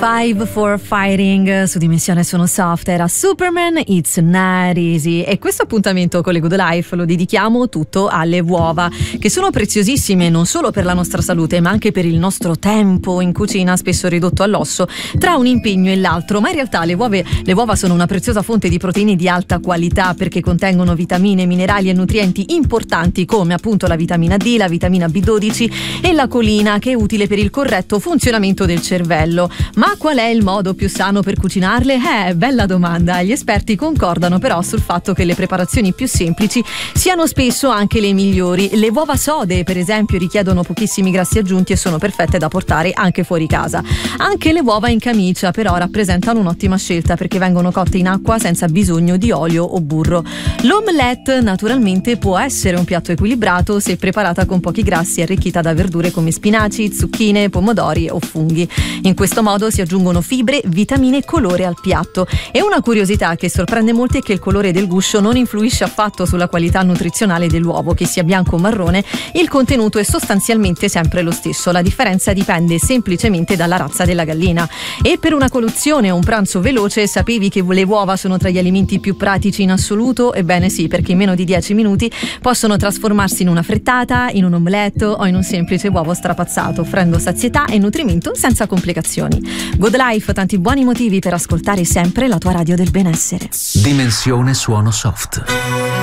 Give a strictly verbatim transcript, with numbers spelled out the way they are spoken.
Five for Fighting su Dimensione Suono Soft era Superman, It's Not Easy, e questo appuntamento con le Good Life lo dedichiamo tutto alle uova, che sono preziosissime non solo per la nostra salute ma anche per il nostro tempo in cucina, spesso ridotto all'osso tra un impegno e l'altro. Ma in realtà le uova, le uova sono una preziosa fonte di proteine di alta qualità, perché contengono vitamine, minerali e nutrienti importanti come appunto la vitamina D, la vitamina B dodici e la colina, che è utile per il corretto funzionamento del cervello. Ma qual è il modo più sano per cucinarle? Eh, bella domanda. Gli esperti concordano però sul fatto che le preparazioni più semplici siano spesso anche le migliori. Le uova sode, per esempio, richiedono pochissimi grassi aggiunti e sono perfette da portare anche fuori casa. Anche le uova in camicia però rappresentano un'ottima scelta, perché vengono cotte in acqua senza bisogno di olio o burro. L'omelette naturalmente può essere un piatto equilibrato se preparata con pochi grassi e arricchita da verdure come spinaci, zucchine, pomodori o funghi. In questo modo si aggiungono fibre, vitamine e colore al piatto. E una curiosità che sorprende molti è che il colore del guscio non influisce affatto sulla qualità nutrizionale dell'uovo, che sia bianco o marrone. Il contenuto è sostanzialmente sempre lo stesso, la differenza dipende semplicemente dalla razza della gallina. E per una colazione o un pranzo veloce, sapevi che le uova sono tra gli alimenti più pratici in assoluto? Ebbene sì, perché in meno di dieci minuti possono trasformarsi in una frittata, in un omelette o in un semplice uovo strapazzato, offrendo sazietà e nutrimento senza complicazioni. Good Life, tanti buoni motivi per ascoltare sempre la tua radio del benessere. Dimensione Suono Soft.